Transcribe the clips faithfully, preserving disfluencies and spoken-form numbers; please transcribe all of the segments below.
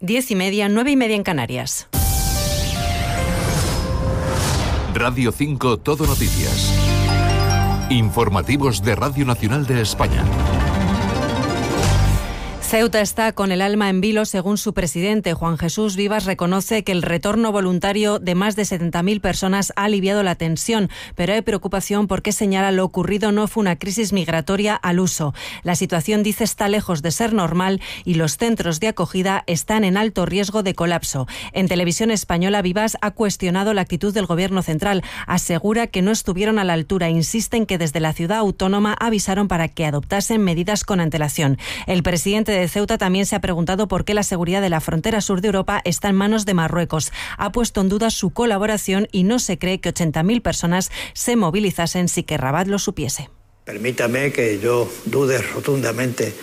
Diez y media, nueve y media en Canarias. Radio cinco Todo Noticias. Informativos de Radio Nacional de España. Ceuta está con el alma en vilo, según su presidente. Juan Jesús Vivas reconoce que el retorno voluntario de más de setenta mil personas ha aliviado la tensión, pero hay preocupación porque señala lo ocurrido no fue una crisis migratoria al uso. La situación, dice, está lejos de ser normal y los centros de acogida están en alto riesgo de colapso. En Televisión Española, Vivas ha cuestionado la actitud del Gobierno central. Asegura que no estuvieron a la altura. Insiste en que desde la ciudad autónoma avisaron para que adoptasen medidas con antelación. El presidente de de Ceuta también se ha preguntado por qué la seguridad de la frontera sur de Europa está en manos de Marruecos. Ha puesto en duda su colaboración y no se cree que ochenta mil personas se movilizasen sin que Rabat lo supiese. Permítame que yo dude rotundamente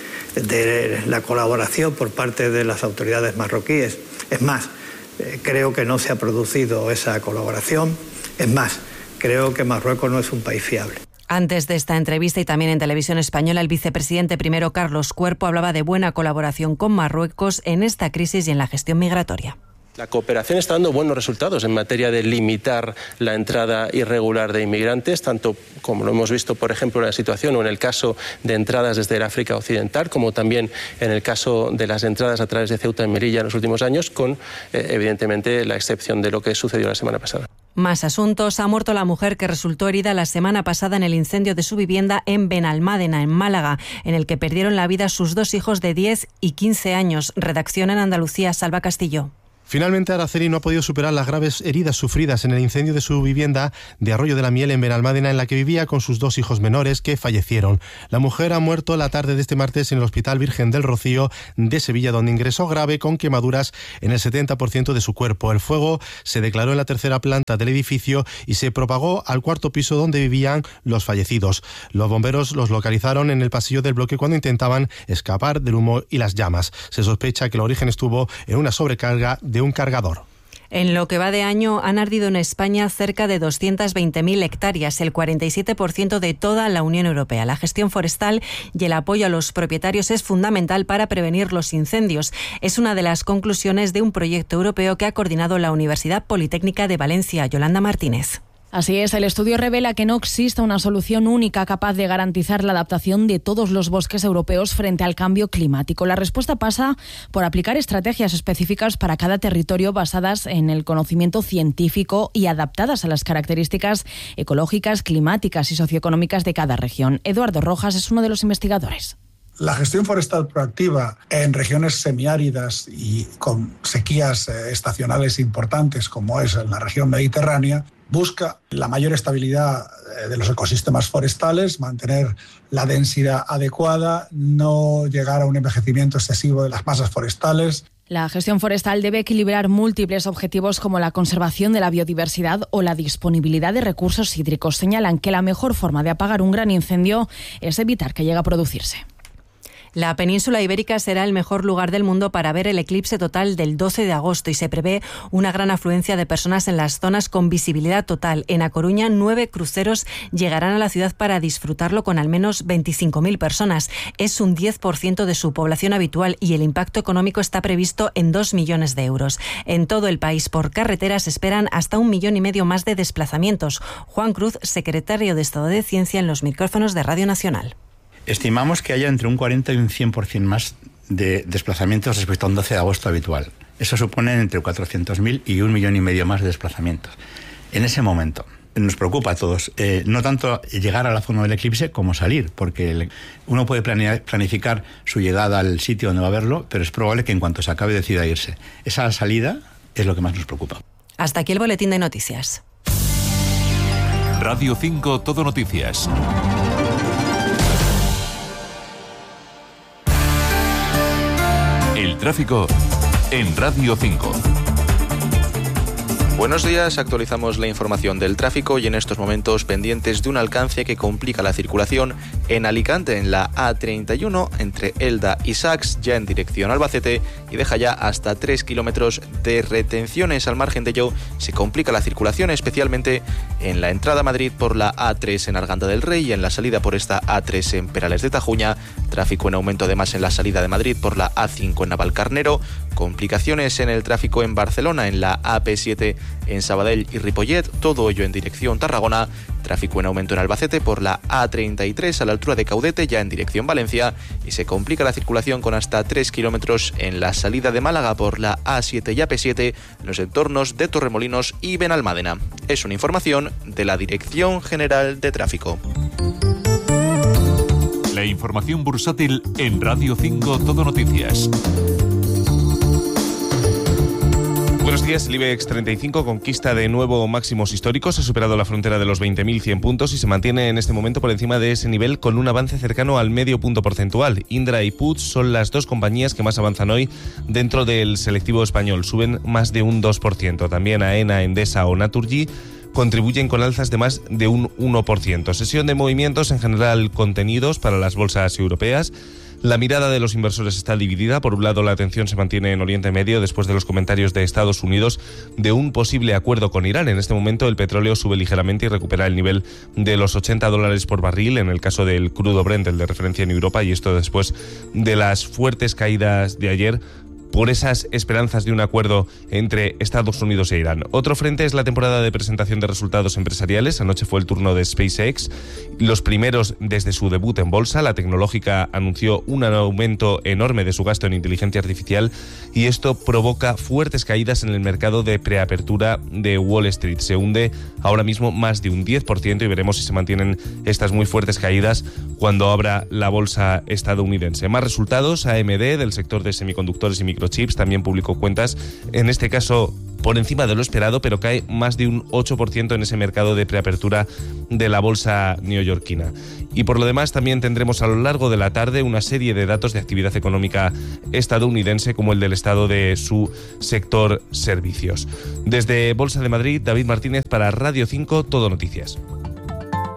de la colaboración por parte de las autoridades marroquíes. Es más, creo que no se ha producido esa colaboración. Es más, creo que Marruecos no es un país fiable. Antes de esta entrevista y también en Televisión Española, el vicepresidente primero, Carlos Cuerpo, hablaba de buena colaboración con Marruecos en esta crisis y en la gestión migratoria. La cooperación está dando buenos resultados en materia de limitar la entrada irregular de inmigrantes, tanto como lo hemos visto, por ejemplo, en la situación o en el caso de entradas desde el África Occidental, como también en el caso de las entradas a través de Ceuta y Melilla en los últimos años, con, eh, evidentemente, la excepción de lo que sucedió la semana pasada. Más asuntos. Ha muerto la mujer que resultó herida la semana pasada en el incendio de su vivienda en Benalmádena, en Málaga, en el que perdieron la vida sus dos hijos de diez y quince años. Redacción en Andalucía, Salva Castillo. Finalmente, Araceli no ha podido superar las graves heridas sufridas en el incendio de su vivienda de Arroyo de la Miel en Benalmádena, en la que vivía con sus dos hijos menores que fallecieron. La mujer ha muerto la tarde de este martes en el Hospital Virgen del Rocío de Sevilla, donde ingresó grave con quemaduras en el setenta por ciento de su cuerpo. El fuego se declaró en la tercera planta del edificio y se propagó al cuarto piso donde vivían los fallecidos. Los bomberos los localizaron en el pasillo del bloque cuando intentaban escapar del humo y las llamas. Se sospecha que el origen estuvo en una sobrecarga de un cargador. En lo que va de año han ardido en España cerca de doscientas veinte mil hectáreas, el cuarenta y siete por ciento de toda la Unión Europea. La gestión forestal y el apoyo a los propietarios es fundamental para prevenir los incendios. Es una de las conclusiones de un proyecto europeo que ha coordinado la Universidad Politécnica de Valencia. Yolanda Martínez. Así es, el estudio revela que no existe una solución única capaz de garantizar la adaptación de todos los bosques europeos frente al cambio climático. La respuesta pasa por aplicar estrategias específicas para cada territorio basadas en el conocimiento científico y adaptadas a las características ecológicas, climáticas y socioeconómicas de cada región. Eduardo Rojas es uno de los investigadores. La gestión forestal proactiva en regiones semiáridas y con sequías estacionales importantes, como es en la región mediterránea, busca la mayor estabilidad de los ecosistemas forestales, mantener la densidad adecuada, no llegar a un envejecimiento excesivo de las masas forestales. La gestión forestal debe equilibrar múltiples objetivos como la conservación de la biodiversidad o la disponibilidad de recursos hídricos. Señalan que la mejor forma de apagar un gran incendio es evitar que llegue a producirse. La península ibérica será el mejor lugar del mundo para ver el eclipse total del doce de agosto y se prevé una gran afluencia de personas en las zonas con visibilidad total. En A Coruña, nueve cruceros llegarán a la ciudad para disfrutarlo con al menos veinticinco mil personas. Es un diez por ciento de su población habitual y el impacto económico está previsto en dos millones de euros. En todo el país, por carretera, se esperan hasta un millón y medio más de desplazamientos. Juan Cruz, secretario de Estado de Ciencia, en los micrófonos de Radio Nacional. Estimamos que haya entre un cuarenta y un cien por ciento más de desplazamientos respecto a un doce de agosto habitual. Eso supone entre cuatrocientos mil y un millón y medio más de desplazamientos. En ese momento nos preocupa a todos, eh, no tanto llegar a la zona del eclipse como salir, porque uno puede planear, planificar su llegada al sitio donde va a verlo, pero es probable que en cuanto se acabe decida irse. Esa salida es lo que más nos preocupa. Hasta aquí el boletín de noticias. Radio cinco Todo Noticias. El tráfico en Radio cinco. Buenos días, actualizamos la información del tráfico y en estos momentos pendientes de un alcance que complica la circulación en Alicante, en la A treinta y uno, entre Elda y Sax, ya en dirección Albacete, y deja ya hasta tres kilómetros de retenciones. Al margen de ello, se complica la circulación, especialmente en la entrada a Madrid por la A tres en Arganda del Rey y en la salida por esta A tres en Perales de Tajuña. Tráfico en aumento además en la salida de Madrid por la A cinco en Navalcarnero, Complicaciones en el tráfico en Barcelona, en la A P siete en Sabadell y Ripollet, todo ello en dirección Tarragona. Tráfico en aumento en Albacete por la A treinta y tres a la altura de Caudete, ya en dirección Valencia, y se complica la circulación con hasta tres kilómetros en la salida de Málaga por la A siete y A P siete en los entornos de Torremolinos y Benalmádena. Es una información de la Dirección General de Tráfico. La información bursátil en Radio cinco Todo Noticias. Buenos días, el IBEX treinta y cinco conquista de nuevo máximos históricos, ha superado la frontera de los veinte mil cien puntos y se mantiene en este momento por encima de ese nivel con un avance cercano al medio punto porcentual. Indra y Puig son las dos compañías que más avanzan hoy dentro del selectivo español, suben más de un dos por ciento. También AENA, Endesa o Naturgy contribuyen con alzas de más de un uno por ciento. Sesión de movimientos en general contenidos para las bolsas europeas. La mirada de los inversores está dividida. Por un lado, la atención se mantiene en Oriente Medio después de los comentarios de Estados Unidos de un posible acuerdo con Irán. En este momento el petróleo sube ligeramente y recupera el nivel de los ochenta dólares por barril en el caso del crudo Brent, el de referencia en Europa, y esto después de las fuertes caídas de ayer por esas esperanzas de un acuerdo entre Estados Unidos e Irán. Otro frente es la temporada de presentación de resultados empresariales. Anoche fue el turno de SpaceX, los primeros desde su debut en bolsa. La tecnológica anunció un aumento enorme de su gasto en inteligencia artificial y esto provoca fuertes caídas en el mercado de preapertura de Wall Street. Se hunde ahora mismo más de un diez por ciento y veremos si se mantienen estas muy fuertes caídas cuando abra la bolsa estadounidense. Más resultados, A M D del sector de semiconductores y microchips también publicó cuentas, en este caso por encima de lo esperado, pero cae más de un ocho por ciento en ese mercado de preapertura de la bolsa neoyorquina. Y por lo demás también tendremos a lo largo de la tarde una serie de datos de actividad económica estadounidense, como el del estado de su sector servicios. Desde Bolsa de Madrid, David Martínez para Radio cinco Todo Noticias.